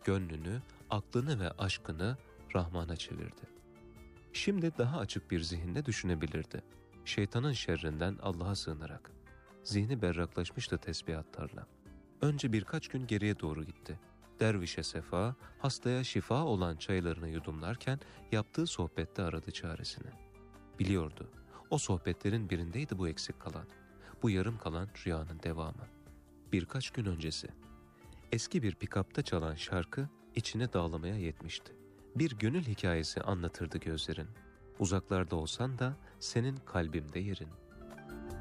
gönlünü, aklını ve aşkını Rahman'a çevirdi. Şimdi daha açık bir zihinle düşünebilirdi. Şeytanın şerrinden Allah'a sığınarak. Zihni berraklaşmıştı tesbihatlarla. Önce birkaç gün geriye doğru gitti. Dervişe sefa, hastaya şifa olan çaylarını yudumlarken yaptığı sohbette aradı çaresini. Biliyordu, o sohbetlerin birindeydi bu eksik kalan, bu yarım kalan rüyanın devamı. Birkaç gün öncesi. Eski bir pikapta çalan şarkı içine dağlamaya yetmişti. Bir gönül hikayesi anlatırdı gözlerin. Uzaklarda olsan da senin kalbimde yerin.